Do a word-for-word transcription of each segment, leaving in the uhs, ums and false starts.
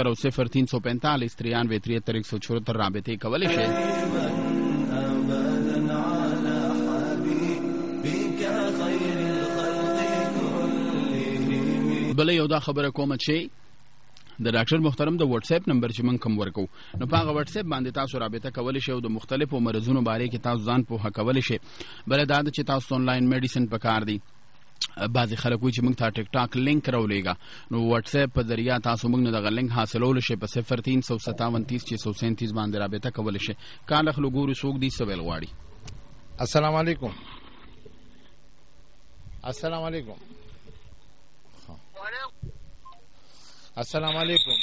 چورہتر او صفر تین سو پینتالیس ترانوے تریہتر ایک سو چورہتر رابطے کولی شے. بله یو دا خبره کومه چې د ډاکټر محترم د واتس اپ نمبر چې موږ کوم ورکو نو په هغه واتس اپ باندې تاسو رابطه کولی شئ او د مختلفو مرضونو باره کې تاسو ځان پوهه کولی شئ. بله دا ده چې تاسو آنلاین میډیسن پکار دی. بعضې خلک وایي چې موږ ته ټیک ټاک لینک راولېږه نو واتس اپ په ذریعه تاسو موږ نه دغه لینک حاصلولی شئ په صفر تین سو ستاون تیس چھ سو سینتیس باندې رابطه کولی شئ. کال خلک ګورو څوک دي څه ویل غواړي. السلام علیکم. السلام علیکم. السلام علیکم.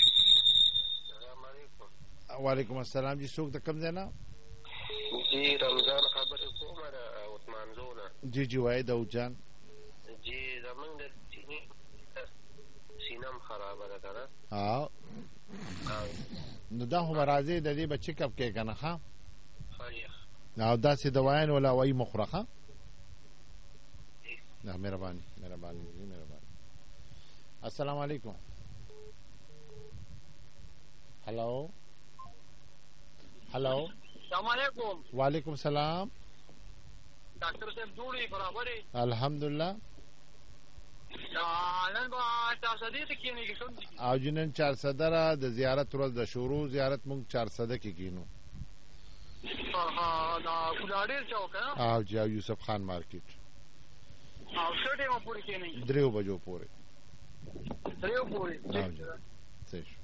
وعلیکم السلام. جی څوک د کوم ځای نه؟ جی رمضان خبرې کومه د عثمان زونه. جی جی وایي داود جان. جی زمونږ د سینه هم خرابه ده که نه. نو دا خو به راځې د دې به چیک اپ کوې که نه ښه ښه او داسې دوایان ولا وایي مه خوره ښه. مهرباني مهرباني مهرباني. السلام علیکم. هلو هلو. السلام علیکم. وعلیکم السلام. ډاکټر صاحب جوړې برابرې؟ الحمدلله. نن به چارسده ته کښېنېږي ښه او جی نن چارسده را د زیارت ورځ د شروع زیارت موږ چارسده کې کښېنو. کلاډیر چوک او جی او یوسف خان مارکیټ. او څه ټایمه پورې کښېنئ؟ دریو بجو پورې. دریو پورې صحیح شو.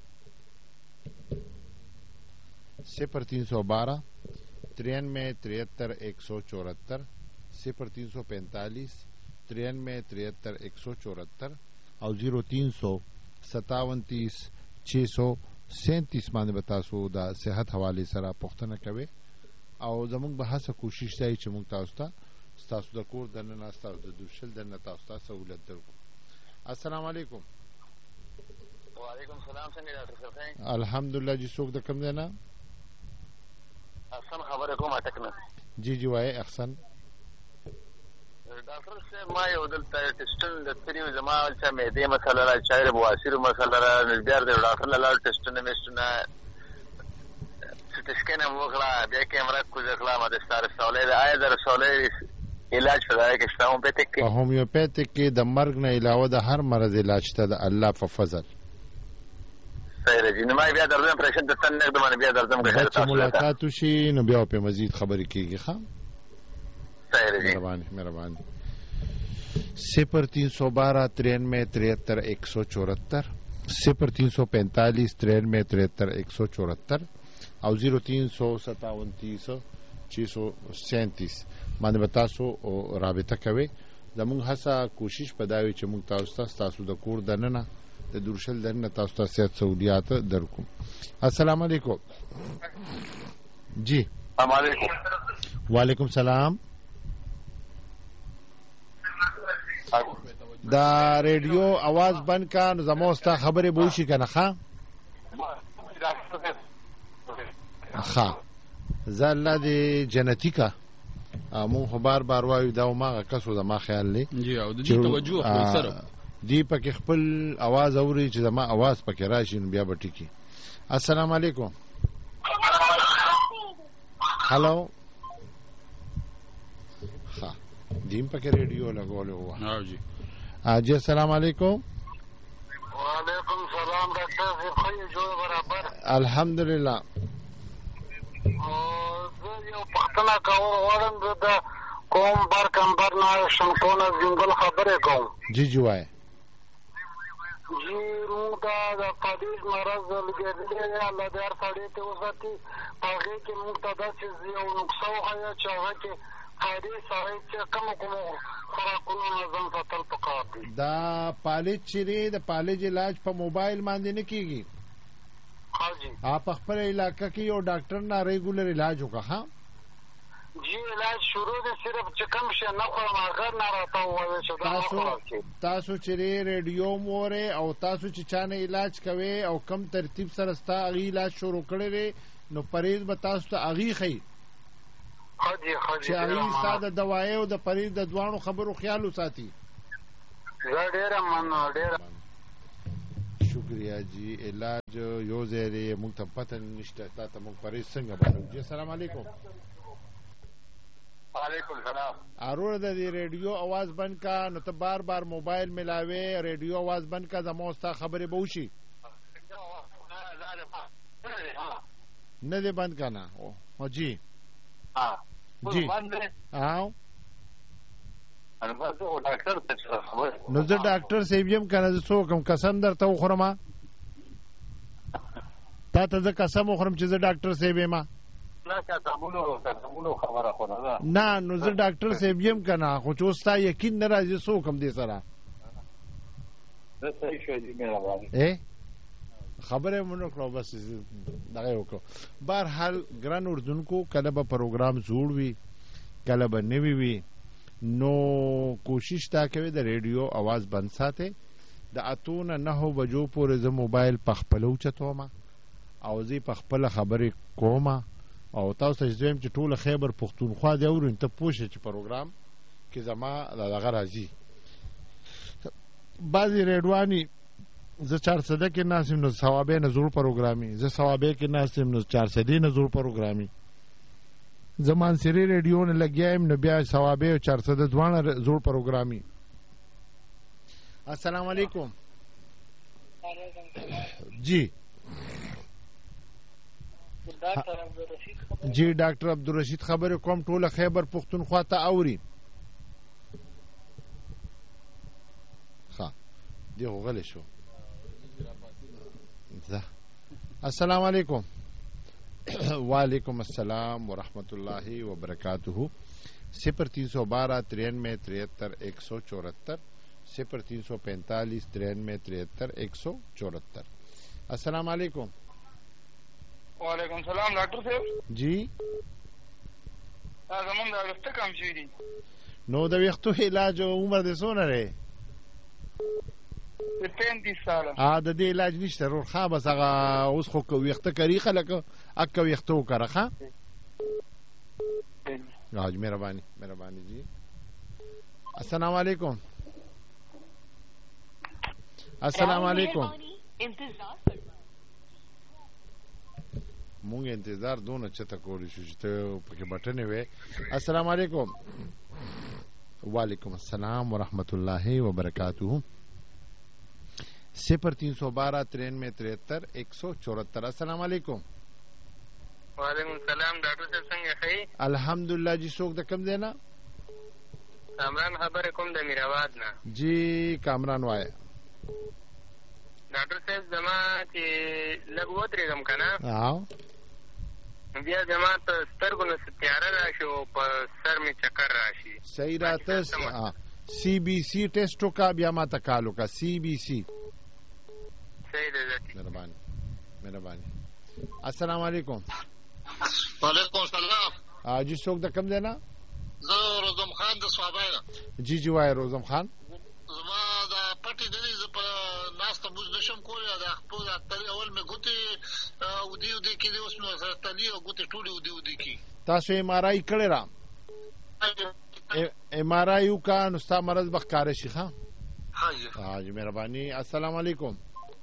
صفر تین سو بارہ ترانوے تریہتر ایک سو چورہتر صفر تین سو پینتالیس ترانوے تریہتر ایک سو چورہتر اور زیرو تین سو ستاون تیس چھ سو سینتیس باندې بتاسو دا صحت حوالے سره پوښتنه کوي او زموږ به هڅه کوشش دی چې موږ تاسو ته تاسو د کور دننه تاسو د دوشل دننه تاسو ته سہولت درکو. السلام علیکم. وعلیکم السلام. څنګه ډاکټر صاحب ښه؟ الحمدلله. جی څوک د کوم ځای نه؟ احسن خبرې کوم اټک نه. جی جی وایي احسن. ډاکټر صاحب ما یو دلته ټسټونه د کړي وو زما چا معدې مسله را چا د بواسیر مسله را نو بیا د ډاکټر له لارې ټسټونه میسټونه سټي سکین هم وکړه بیا کیمره کوزه کړه ما د ستاره سولې د آیا د رسولې علاج فدای کې شته هومیوپیتیک کې هومیوپیتیک کې د مرګ نه علاوه د هر مرض علاج ته د الله په فضل. صحیح دی. نو ما بیا درځم پرېشن ته تن نقد باندې بیا درځم که چې ملاقات وشي نو بیا په مزید خبرې کېږي ښه. صحیح دی. مهرباني مهرباني. صفر تین سو بارہ ترانوے تریہتر ایک سو چورہتر صفر تین سو پینتالیس ترانوے تریہتر ایک سو چورہتر اور زیرو تین سو ستاون تیس چھ سو سینتیس باندې بتاسو رابطه کوي. زموږ هڅه کوشش په دا وي چې موږ تاسو ته تاسو د کور دننه د درشل دننه تاسو ته صحت سہولیات درکو. السلام علیکم. جی السلام علیکم. وعلیکم السلام. دا ریډیو आवाज بند کا نو زموږ ستا خبرې به وشي که نه ښه ښه زه الله دې جنتي کا مونږ خو بار بار وایو دا هماغه کس و زما خیال دی جی او د دې توجه خپل سره دی پکې خپل आवाज اوري چې زما आवाज پکې راشي نو بیا به ټیکي. السلام علیکم. هلو ښه دیم پکې ریډیو لګولې وه. او جی جی السلام علیکم. وعلیکم السلام. ډاکټر صاحب ښه یې جوړ برابر؟ الحمدلله. زه یو پوښتنه کول غواړم. زه د کوم بر کمبر نه شمکونه زنګل خبرې کوم. جی جی وایه. جی موږ ته د فدیز مرض لګېدلی دی. الله دې هر سړی ته وساتي. په هغې کې موږ ته داسې یو نقصه وښیه چې هغه کې فدیز سړی چې کومو کومو خوراکونو نظم ساتل پکار دي. دا پالج چې دی د پالج علاج په موبایل باندې نه کېږي. آپ خپل علاقه کې یو ډاکټر نه ریګولر علاج وکړه. ها جی علاج شروع دي صرف چې کوم شي نه خورم هغه نه راته ووایي چې دا تاسو تاسو چې ریډیو مورې او تاسو چې چانه علاج کوي او کم ترتیب سره ستا هغې علاج شروع کړی دی نو پرهیز به تاسو ته هغې ښیي چې هغې ستا د دوایي او د پرهیز د دواړو خبرو خیال وساتي. زه ډېره مننه ډېره شکریہ جی. علاج یو ځای دی موږ ته پته نشته تا ته موږ پرهیز څنګه بتو. جی السلام علیکم. وعلیکم السلام. ارور د دې ریډیو आवाज بند کا نو ته بار بار موبایل ملاوي ریډیو आवाज بند کا زموږ ستا خبرې به وشي نه دې بند کنه. او جی ها جی او نو زه ډاکټر صاحب یم کنه زه څوک قسم درته وخورم تا ته زه قسم وخورم چې زه ډاکټر صاحب یم نه نو زه ډاکټر صاحب یم کنه خو چې اوس ستا یقین نه راځي څوک هم دې سره خبره مونږ کړو بس دغه وکړو. بهرحال ګران اردوونکو کله به پروګرام جوړ وي کله به نوي وي نو کوشش تا کوي د ریډیو आवाज بند ساتي. د اتو نه نهو بجو پورې زه موبایل په خپل اوچتوم او زه په خپل خبرې کوم او تاسو چې زم چې ټول خیبر پښتونخوا دی اورین ته پوښتنه چې پروګرام کې زما دغه راځي بعضی ریډوانی زه چار صده کې ناسم نو ثوابه نزور پروګرامي زه ثوابه کې ناسم نو چار صدې نزور پروګرامي زمان سری ریډیو نه لګیایم نو بیا ثوابه او چار صده ځوان زور پروګرامي. السلام علیکم. جی جی ډاکټر عبدالرشید خبر کوم ټول خیبر پښتونخوا ته اوري. ها دی غل شو. السلام علیکم. وعلیکم السلام ورحمۃ اللہ وبرکاتہ. صفر تین سو بارہ ترانوے تریہتر ایک سو چورہتر صفر تین سو پینتالیس ترانوے تریہتر ایک سو چورہتر. السلام علیکم. وعلیکم السلام ډاکټر صاحب. جی زمونږ د وخت کم شوی دی نو د وختو علاج عمر دې څونه لري؟ پینتیس ساله. ا د دې علاج نشته ورو ښه بس هغه اوس خو وخت کری خلک اک وختو کړه ښه. راج مهرباني مهرباني جی. السلام علیکم. السلام علیکم. مونږ انتظار دونه چته کولی شو چې ته پکې بټنې وې. السلام علیکم. وعلیکم السلام ورحمۃ اللہ وبرکاتہ. صفر تین سو بارہ ترانوے تریہتر ایک سو چورہتر. السلام علیکم. وعلیکم السلام ډاکټر صاحب څنګه ښه؟ الحمدلله. جی څوک د کم دی نه؟ کامران خبرې کوم د میرآباد نه. جی کامران وایه. ډاکټر صاحب زما چې لږ ودرېږم که نه او بیا زما ته سترګو نه تیاره راشي او په سر مې چکر راشي. صحیح راته سی بی سی ټیسټ وکړه بیا ما ته کال وکړه. سی بی سی صحیح دی. مهرباني مهرباني. السلام علیکم. وعلیکم السلام. جی څوک د کم دی نه؟ زه روزم خان د صوابۍ نه. جی جی وایه روزم خان. زما د پټې دلې زه په ناسته موز نشم کولی د خپل تلي اول مې ګوتې ودې ودې کېدې اوس مې ورسره تلي او ګوتې ټولې ودې ودې کېږي. تاسو ایم آر آی کړی را؟ ایم آر آی وکړه نو ستا مرض به ښکاره شي. ښه ها جی مهرباني. السلام علیکم.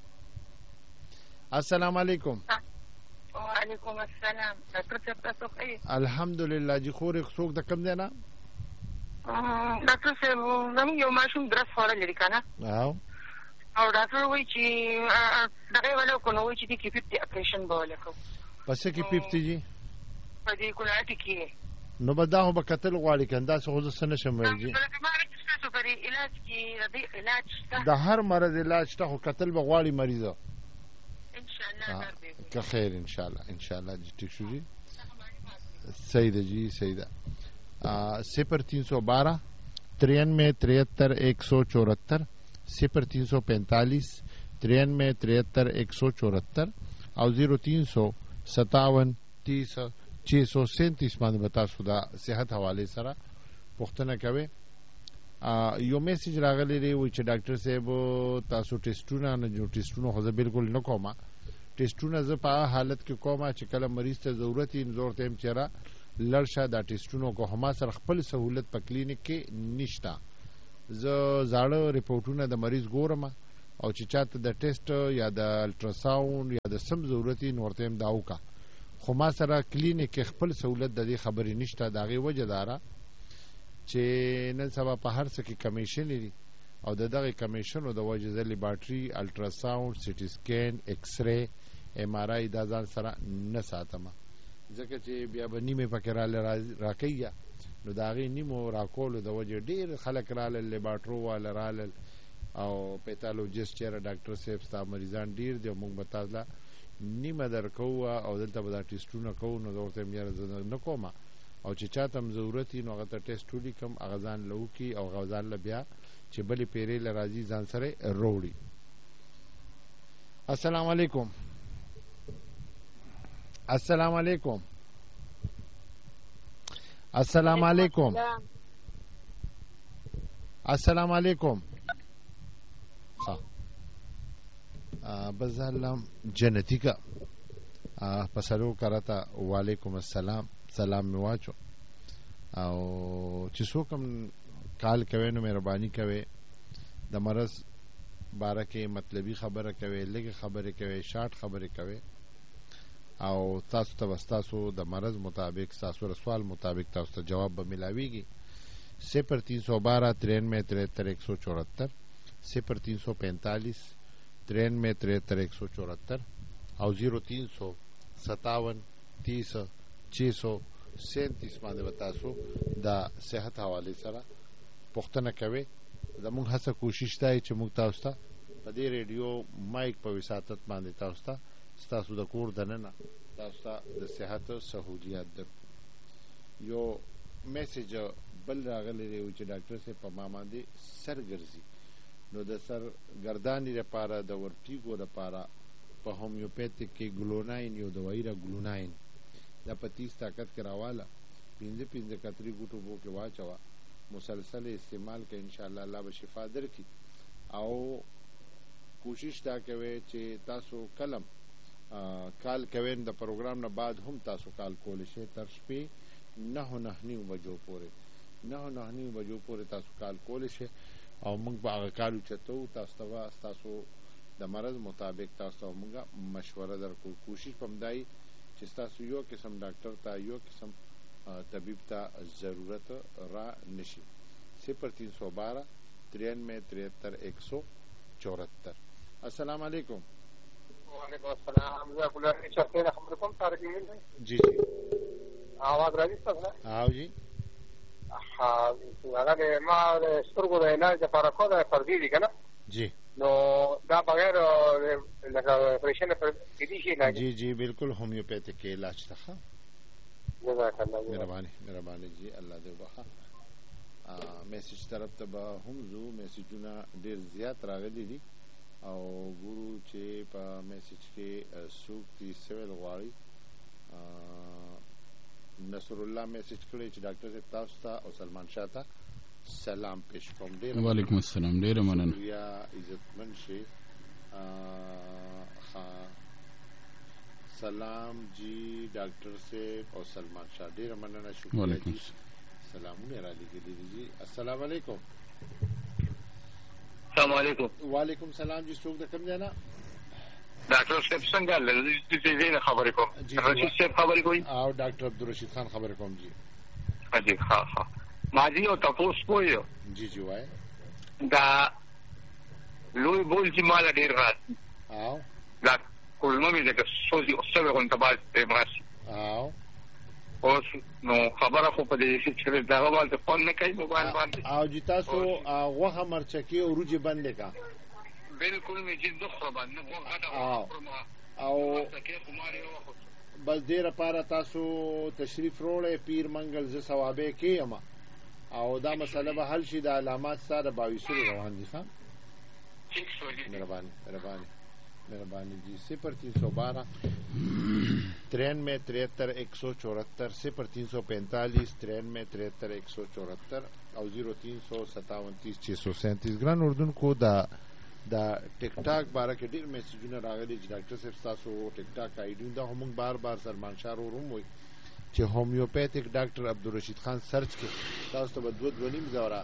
السلام علیکم. وعلیکم السلام. ډاکټر صاحب تاسو ښه؟ الحمدلله. جی خور څوک د کم دی نه؟ ډاکټر صاحب زموږ یو ماشوم درس خوړلی دی که نه او او ډاکټر وایي چې دغه یې ونه وکړو نو وایي چې دې کې ففټي اپریشن به ولې کوو. په څه کې ففټي جي؟ په دې کوناټي کې. نو به دا خو به کتل غواړي که داسې خو زه څه نشم ویل جي. ستاسو په دې علاج کې د دې علاج شته؟ د هر مرض علاج شته خو کتل به غواړي مریضه. انشاءالله که خیر انشاءالله انشاءالله جی ٹھیک شو جی. صحیح ده جی صحیح ده. صفر تین سو بارہ ترانوے تریہتر ایک سو چورہتر صفر تین سو پینتالیس ترانوے تریہتر ایک سو چورہتر اور زیرو تین سو ستاون تیس چھ سو سینتیس باندې بتا سودا صحت حوالے سره پوښتنه کوي. یو میسج راغلی دی وی چې ډاکټر صاحب تاسو ټیسټونه نه جو ټیسټونه خو زه بالکل نه کوم. ټیسټونه زه په حالت کې کوم چې کله مریض ته ضرورت یې زور ته چیرې لړشه دا ټیسټونو کو هم سره خپل سہولت په کلینیک کې نشتا. زه زاړه ریپورتونه د مریض ګورم او چې چاته د ټیسټ یا د الټراساوند یا د سم ضرورتي نورته هم دا وکا خو ما سره کلینیک خپل سہولت د دې خبرې نشته دا غي وجه دارا چې نن سبا په هر څه کې کمیشن لري او د دغه کمیشنو د وجه د لیبارټري الټراساوند سټي سکین ایکس ری ایم آر آی دا ځان سره نه ساتم ځکه چې بیا به نیمه پکې را راکېږي نو دا غي نیمو راکول د وجه ډیر خلک رااله لیبارټرو والا رااله او پیتالوجیست چیرې ډاکټر صاحب ستا مریضان ډیر دي موږ به تاسو نیمه درکو او دلته به دا ټیسټونه کوو نو ورته مې نه کومه او چې چاته هم ضرورت نو هغه ته ټیسټ ولیکم هغه ځان له وکړي او هغه ځان له بیا چې بلې پیرې له راځي ځان سره روړي. السلام علیکم. السلام علیکم. السلام علیکم. السلام علیکم. بزالم جنتی کا پسلو کرتا وعلیکم السلام سلام می واچو او چې څوک کال کوي نو مهرباني کوي د مرض بارکه مطلبي خبره کوي لږه خبره کوي شارټ خبره کوي او تاسو ته تاسو د مرض مطابق تاسو سوال مطابق تاسو ته جواب به ملاويږي. صفر تین سو بارہ ترانوے ترہتر ایک سو چوہتر صفر تین سو پینتالیس ترانوے ترہتر ایک سو چوہتر او زیرو تین سو ستاون تیس چھ سو سینتیس باندې وتاسو دا صحت حواله سره پښتنه کوي. زموږ هڅه کوشش دی چې موږ تاسو ته په دې ریډیو مایک په وساتت باندې تاسو ته تاسو د کور دننه تاسو ته د صحت سہولیات درکو. یو میسج بل راغلی دی چې ډاکټر صاحب په ما باندې سر ګرځي نو د سر ګردانی لپاره د ورټیګو لپاره په هومیوپیتیک کې ګلوناین یو دوايي را ګلوناین دا په تیس طاقت کې راواله پینځه پینځه کتري ګوټو بو کې واچوا مسلسل استعمال کې ان شاء الله الله به شفا درکړي او کوشش دا کوي چې تاسو کلم کال کوي د پروګرام نه بعد هم تاسو کال کول شي تر شپې نه نه نیو بجو پورې نه نه نیو بجو پورې تاسو کال کول شي او موږ به هغه کالو چتو تاسو ته تاسو د مرض مطابق تاسو موږ مشوره درکو. کوشش پمدای چې تاسو یو قسم ډاکټر ته یو قسم طبيب ته ضرورت را نشي. صفر تین سو بارہ ترانوے ترہتر ایک سو چوہتر. السلام علیکم. وعلیکم السلام. زه ګلار چرته خبر کوم طارق مين جی جی आवाज راځي څنګه؟ ها جی ها هغه ما سترګو د علاج لپاره کومه فردي دي کنه جی نو دا بغیر لکه پریشن پر دي شي نه جی جی بالکل هومیوپیتیک کې علاج ته جزاک الله مهرباني مهرباني جی الله دې وبخښه. میسج طرف ته به هم زو میسجونه ډیر زیات راغلي دي او ګورو چې په میسج کې سوق دي سوال غواړي. نصر الله میسج کړی چې ډاکټر صاحب تاسو ته او سلمان شاه ته سلام پیش کوم. ډیر وعلیکم السلام. ډیر مننه یا عزتمن شي. سلام جی ډاکټر صاحب او سلمان شاه ډیر مننه شکریہ. وعلیکم سلامونه را لګیدي جی. السلام علیکم. السلام علیکم. وعلیکم سلام جی. څوک د کوم ځای نه؟ ډاکټر صاحب څنګه لږ دې زین خبرې کوم. رشید صاحب خبرې کوي او ډاکټر عبدالرشید خان خبرې کوم جی. اجي ها ها ماجی او تاسو کوی جی جی وای دا لوی بول چې مال ډیر رات او دا کولمه مې د سوزي او څه غون تبال ته ماشي او اوس نو خبره خو په دې چې دا غوال ته فون نه کوي موبایل باندې او جی تاسو هغه مرچکی او روجي باندې کا بالکل مې جد خو باندې او او بس دې لپاره تاسو تشریف وروړی پیر منګل ز ثوابه کې اما او دا مسله به حل شي. د علامات سره باویسو روان دي. ها مهرباني مهرباني مهرباني جی. صفر تین سو بارہ ترانوے ترہتر ایک سو چوہتر صفر تین سو پینتالیس ترانوے ترہتر ایک سو چوہتر او زیرو تین سو ستاون تیس چھ سو سینتیس. ګران اردن کو دا دا ټیک ټاک باره کې ډیر میسجونه راغلي چې ډاکټر صاحب تاسو ټیک ټاک آیډي دا هم بار بار سلمان شاه وروم وي چې هومیوپیتیک ډاکټر عبدالرشید خان سرچ کې تاسو ته بدو دونیم زورا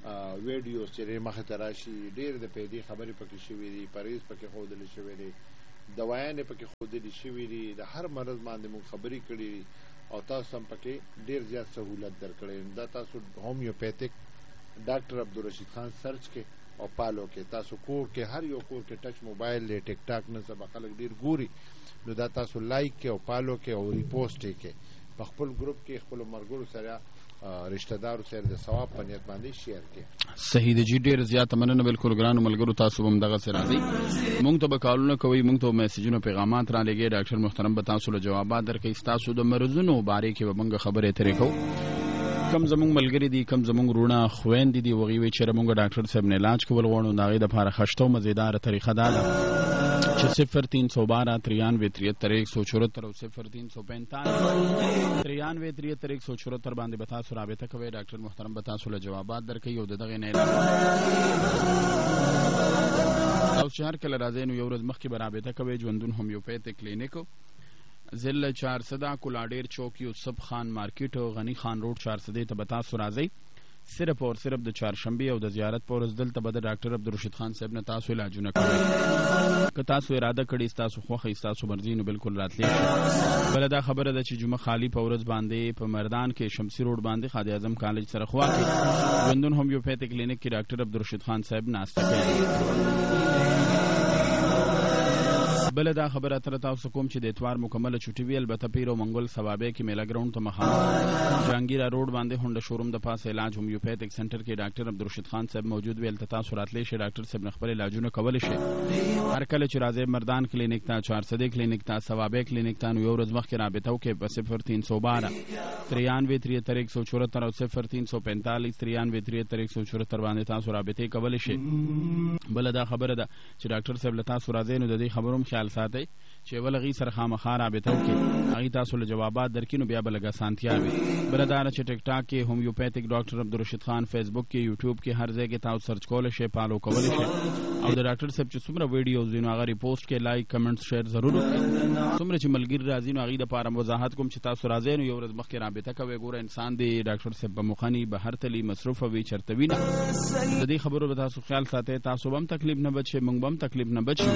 ویډیو چې مخه تراشي ډیر د پیدي خبرې پکې شوې دي پریز پکې خودل شوې دي دوايانې پکې خودل شوې دي د هر مرض باندې موږ خبرې کړې او تاسو هم پکې ډیر زیات سہولت درکړې دا تاسو هومیوپیتھک ډاکټر عبدالرشید خان سرچ کې او پالو کې تاسو کور کې هر یو کور کې ټچ موبایل له ټیک ټاک نه سبا خلک ډیر ګوري نو دا تاسو لایک کې او پالو کې او ریپوسټ کې په خپل ګروپ کې خپل مرګورو سره رشتہ دارو سره د ثواب په نیت باندې شیر کړئ. صحیح دی جی ډیر زیات مننه بالکل ګرانو ملګرو تاسو هم دغه سره راځي مونږ ته به کالونه کوي مونږ ته میسجونه پیغامات را لګي ډاکټر محترم به تاسو له جوابات درکړي تاسو د مرزونو باره کې به مونږ خبرې ترې کوو کم زمونږ ملګری دي کم زمونږ رونه خويندې دي وغي وی چې مونږ ډاکټر صاحب نه علاج کول غواړو دا غي د لپاره خشتو مزیدار طریقه دا ده چې صفر تین سو بارہ ترانوے تریہتر ایک سو چوہتر او صفر تین سو پینتالیس ترانوے تریہتر ایک سو چوہتر باندې به تاسو رابطه کوئ ډاکټر محترم به تاسو له جوابات درکړي او دغه نه او شهر کله راځي نو یو ورځ مخکې به رابطه کوئ ژوندون هومیوپیتھک کلینیک ضلع چار صدا کولاډیر چوک یوسف خان مارکیټ او غنی خان روډ چار صدې ته به تاسو راځئ صرف اور صرف د چهارشنبه او د زیارت پر ورځ دلته به د ډاکټر عبدالرشید خان صاحب نه تاسو علاجونه کوي که تاسو اراده کړی تاسو خوښه تاسو مرضی نو بالکل راتلی بل دا خبره ده چې جمعه خالی په ورځ باندې په مردان کې شمسی روډ باندې خادم اعظم کالج سره خوا کې ژوندون هومیوپیتھک کلینیک کې ډاکټر عبدالرشید خان صاحب ناشته کوي بل دا خبره تر تاسو کوم چې د اتوار مکمله چټي وی البته پیر او منګل ثوابه کې میلا ګراوند ته مخامخ جهانگیر روډ باندې هونډه شوروم د پاسه علاج هومیوپیتھک سنټر کې ډاکټر عبدالرشید خان صاحب موجود ویل ته تاسو راتلی شي ډاکټر صاحب خپل علاجونه کول شي هر کله چې راځي مردان کلینیک ته چار صدې کلینیک ته ثوابه کلینیک ته نو یو ورځ مخکې رابطه وکړئ په صفر تین سو بارہ ترانوے تریہتر ایک سو چوہتر او صفر تین سو پینتالیس ترانوے تریہتر ایک سو چوہتر باندې تاسو رابطه کول شي بل دا خبره ده چې ډاکټر صاحب له تاسو راځي نو د دې خبروم خیال ساتئ چې ولغي سره خامخا رابطه وکړي هغه تاسو له جوابات درکینو بیا بلګه سانتیا وي بلدار چې ټیک ټاک کې هومیوپیتھک ډاکټر عبدالرشید خان فیسبوک کې یوټیوب کې هر ځای کې تاسو سرچ کول شي فالو کول شي او د ډاکټر صاحب چې څومره ویډیوز دي نو هغه ریپوسټ کې لایک کمنټ شیر ضرور وکړئ څومره چې ملګری راځي نو هغه د پاره وضاحت کوم چې تاسو راځي نو یو ورځ مخکې رابطه کوي ګوره انسان دی ډاکټر صاحب په مخنی بهر تلی مصروف وي چرته وینه د دې خبرو به تاسو خیال ساتئ تاسو هم تکلیف نه بچي موږ هم تکلیف نه بچو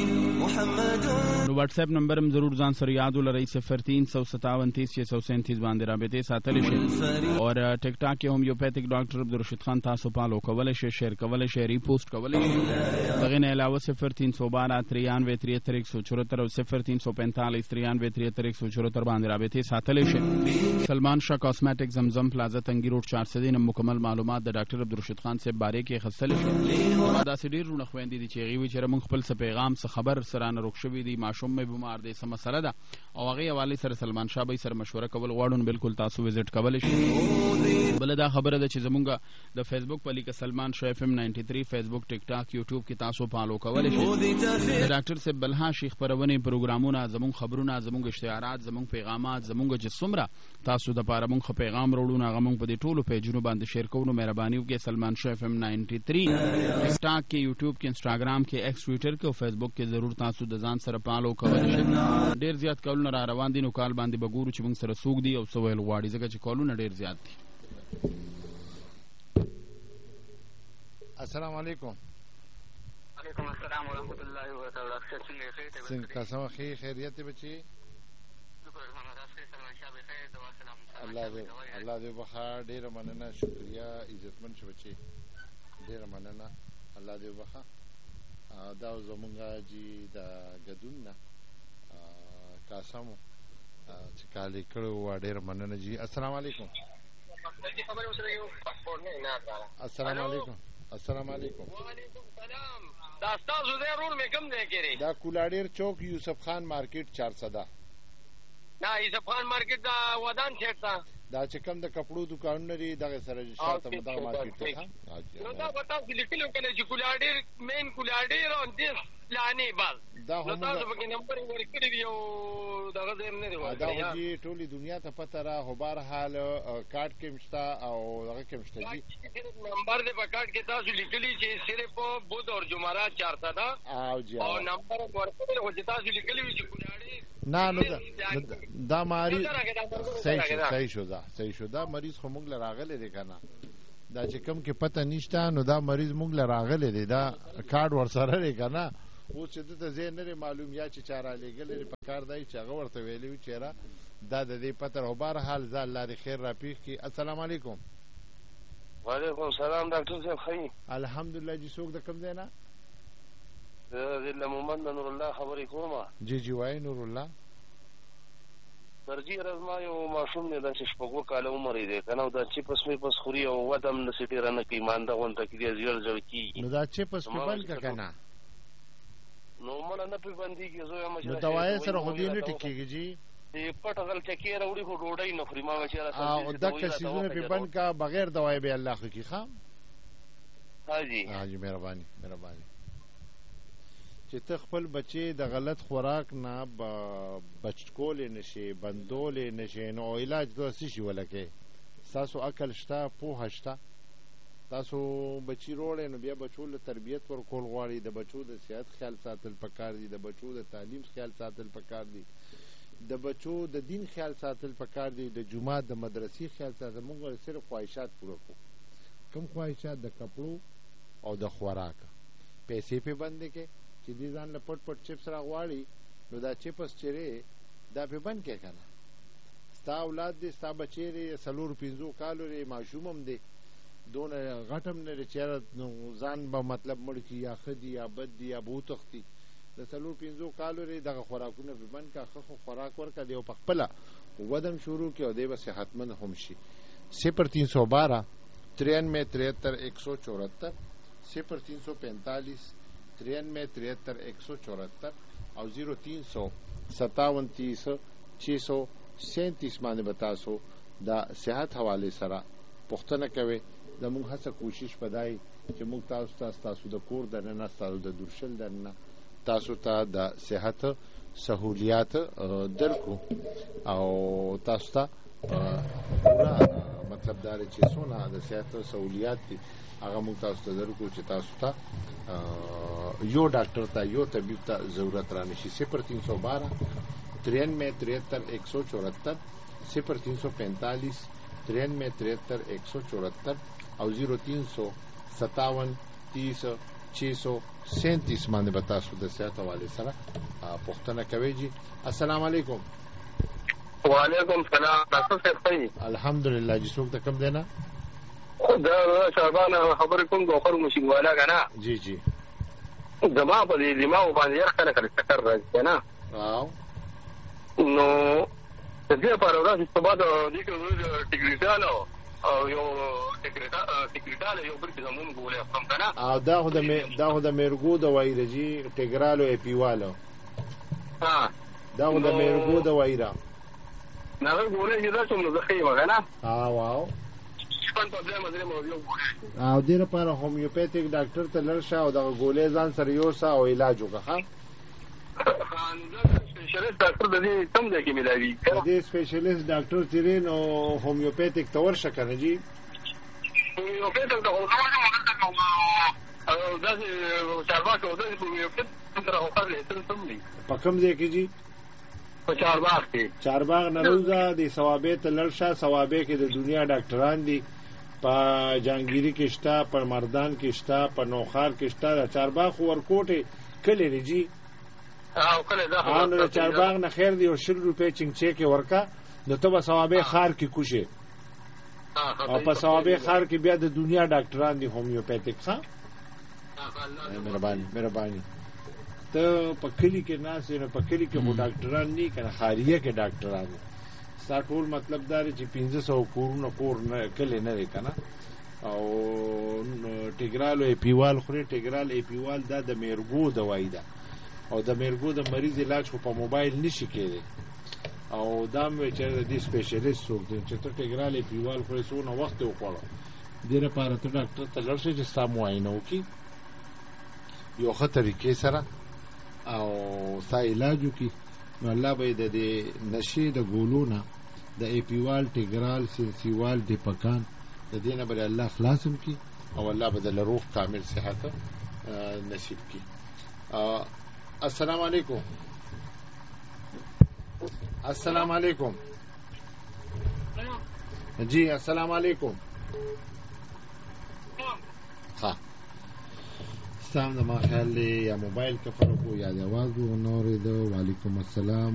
نو واتس اپ نمبر هم ضرور ځان سره یاد ولرئ صفر تین سو ستاون تیس چھ سو سینتیس باندې رابطه ساتلی شي اور ټیک ټاک کې هومیوپیتھک ډاکټر عبدالرشید خان تاسو فالو کولای شئ شیر کولای شئ ریپوسټ کولای شئ دغه نه علاوه صفر تین سو بارہ ترانوے تریہتر ایک سو چوہتر او صفر تین سو پینتالیس ترانوے تریہتر ایک سو چوہتر باندې رابطه ساتلی شي سلمان شاه کاسمیټک زمزم پلازا تنگی روډ چار صدې نه مکمل معلومات د ډاکټر عبدالرشید خان صاحب باره کې خصل شي دا سړي رونه خويندې دي چې غوي چې موږ خپل څه پیغام څه خبر سره نه روښوي دي ماشوم مې بیمار دي سم مسله ده او هغه حواله سره سلمان شاه به سره مشوره کول غواړو بالکل تاسو وزټ کول شي بل دا خبره ده چې زمونږ د فیسبوک په لیکه سلمان شاه اف ام نائنٹی تھری فیسبوک ټیک ټاک یوټیوب کې تاسو فالو کول شي ډاکټر صاحب بلها شیخ پرونی پروګرامونه زمونږ خبرونه زمونږ اشتهارات زمونږ پیغامات زمونږ جسمره تاسو د پاره مونږ پیغام وروړو هغه مونږ په دې ټولو پیجونو باندې شیر کوو مهرباني وکړئ سلمان شاه اف ام نائنٹی تھری ټیک ټاک کې یوټیوب کې انستګرام کې ایکس ټویټر کې او فیسبوک کې ضرور تاسو د ځان سره فالو کول شي ډیر زیات کولونه را روان دي نو کال باندې بګورو چې موږ سره سوق دي او سوال غواړي ځکه چې کولونه ډیر زیات دي السلام علیکم وعلیکم السلام ورحمۃ اللہ وبرکاتہ څنګه تاسو ښه خیریت بچي الله دې الله دې بخا ډیر مننه شکریا عزتمن شو بچي ډیر مننه الله دې بخا دا زمونږه جی دا غدون نه قاسم چې کالي کړو و ډیر مننه جی السلام علیکم السلام علیکم السلام علیکم وعلیکم السلام دا تاسو زه رول مې کم دی کېری دا کولاډیر چوک یوسف خان مارکیټ چار صدا دا یوسف خان مارکیټ دا ودان چیرته دا چې کوم د کپړو دکانونه لري دغه سره شاته مدا مارکیټ ته نو دا پتا چې لیکلو کنه چې کولاډیر مین کولاډیر او دې لانی بال دا هم تاسو په نمبر ورکړی دی او دغه زم نه دی دا جی ټولي دنیا ته پته را خو بهر حال کارت کې مشتا او دغه کې مشتا جی نمبر دې په کارت کې تاسو لیکلی چې صرف بود او جمعرات چار صدا او جی او نمبر ورکړی او تاسو لیکلی چې کولاډیر نه نو دا ماری صحیح شو صحیح شو دا صحیح شو دا مریض خو موږ لراغله دي کنه دا چې کوم کې پته نشته نو دا مریض موږ له راغلی دی دا کارډ ورسره دی که نه اوس چې دته ځای نه دی معلوم یا چې چا رالیږلی دی په کار دی چې هغه ورته ویلی وي چې یاره دا د دې پته او بهرحال زه الله دې خیر راپېښ کړي. السلام علیکم. وعلیکم السلام ډاکټر صاحب ښه الحمدلله. جی څوک د کوم ځای نه؟ زه له محمد نور الله خبرې کوم. جی جی وایي نور الله. درجی رزما یو ماشوم دی داسې شپږو کاله عمر یې دی که نه او دا چپس میپس خوري او وده هم نسي ډېره نه کوي مانده غونته کړي زیړ زړ کېږي. نو دا چپس پې بند که که نه؟ نو مړه نه پې بندېږي. زه یم نو دوایۍ سره خو دې نه ټیکېږي جي. پټ غل چکې راوړي خو ډوډۍ نه خوري. ما او دکه سیزونه پې بند کا بغیر دوایۍ به الله ښه کړي. ښه ها جي ها جي مهرباني مهرباني. چې ته خپل بچې د غلط خوراک نه بچ کولی نشي بندولی نشي نو علاج داسې شي ولکې ستاسو عقل شته پوهه شته تاسو بچي روړی نو بیا بچو له تربیت ورکول غواړي د بچو د صحت خیال ساتل پکار دي د بچو د تعلیم خیال ساتل پکار دي د بچو د دین خیال ساتل پکار دي د جمعات د مدرسې خیال ساتل. موږ صرف خواهشات پوره کوو. کوم خواهشات؟ د کپړو او د خوراک. پیسې پې بندې کې چې دې ځان له پټ پټ چپس را غواړي نو دا چپس چې دی دا پې بند کړې که نه. ستا اولاد دی ستا بچی دی څلورو پنځو کالو دی ماشوم هم دی دونه غټ هم نه دی چې نو ځان به مطلب مړ کړي یا ښه دي یا بد دي یا به وتښتي. د څلور پنځو کالو دی دغه خوراکونه پې بند کړه. ښه خو خوراک ورکړه دی او په خپله ودم شروع کړي او دی به صحتمند هم شي. صفر تین سو بارہ ترانوے تریہتر ایک سو چورہتر صفر تین سو پینتالیس ترانوے تریہتر ایک سو چورہتر او زیرو تین سو ستاون تیس چھ سو سینتیس باندې به تاسو د صحت حوالې سره پوښتنه کوئ. زموږ هڅه کوشش په دی چې موږ تاسو ته ستاسو د کور دننه ستاسو د درشل دننه تاسو ته د صحت سهولیات درکو او تاسو ته پوره مطلب دا دی چې څونه د صحت سهولیات دي هغه موږ تاسو ته درکو چې تاسو ته یو ډاکټر ته یو طبیب ته ضرورت را نشي. صفر تین سو بارہ ترانوے تریہتر ایک سو چورہتر صفر تین سو پینتالیس ترانوے تریہتر ایک سو چورہتر او زیرو تین سو ستاون تیس چھ سو سینتیس باندې به تاسو د صحت حوالې سره پوښتنه کوئ. جی السلام علیکم. وعلیکم السلام. ډاکټر صاحب ښه؟ الحمدلله. جی څوک د کوم دی نه؟ دا شعبان خبرې کوم ګوخر موسیقوالا که نه؟ جی جی. زما په دې دماغو باندې یار کله کله چکر راځي که نه؟ او نو د دې لپاره ورځ سبا د دې کې ټیګریټال او یو ټیګریټال یو بل زمون ګولې خپل که نه؟ او دا خو د دا خو د میرګو دوايي ده جي ټیګرالو ایپیوالو. ها دا خو د میرګو دوايي ده. نه ګولې چې دا څومره زخې و که نه؟ او او او دې لپاره هومیوپیتیک ډاکټر ته لاړ شه او دغه ګولې ځان سره یوسه او علاج وکړه. ښه سپیشلیست ډاکټر د دې کوم ځای کې ملاوي؟ د دې سپیشلیست ډاکټر چې دی نو هومیوپیتیک ته ورشه که نه جي؟ هومیوپیتیک ته داسې چارباغ کې داسې هومیوپیتیک سره په کوم ځای کې جي؟ په چارباغ کې. چارباغ نه روزه د ثوابې ته لاړ شه. ثوابې کې د دنیا ډاکټران دي په جهانګیري کې شته په مردان کې شته په نوخار کې شته. د چارباغ خو ورکوټې کلي دی جي. او کله دا خو نو د چارباغ نه خیر دی او شل روپۍ چنګچې کې ورکه نو ته به ثوابې ښار کې کوشې او په ثوابې ښار کې بیا د دنیا ډاکټران دي هومیوپیتیک. ښه مهرباني مهرباني. ته په کلي کې ناست یې نو په کلي کې خو ډاکټران نه که نه خاریه کې ډاکټران دي. ستا ټول مطلب دا دی چې پنځه سوه کورونه کور نه کلي نه دی که نه. او ټیګرال او ایپیوال خوري. ټیګرال ایپیوال دا د میرګو دوایي ده او د میرګو د مریض علاج خو په موبایل نشي کېدی او دا هم وایي چې د دې سپیشلیست څوک دی چې ته ټیګرال ایپیوال خورې څونه وخت یې وخوړه دې لپاره ته ډاکټر ته لاړ شې چې ستا معاینه وکړي یو ښه طریقې سره او ستا علاج وکړي نو الله به یې د دې نشې د ګولو نه د ایپیوال ټیګرال سلسیوال ډیپکان د دې نه به الله خلاص هم کړي او الله به د روغ کامل صحت نصیب کړي. السلام علیکم. السلام علیکم. جی السلام علیکم. سام زما خیال دی یا موبایل کې فرق و یا د आवाज و نور د وعلیکم السلام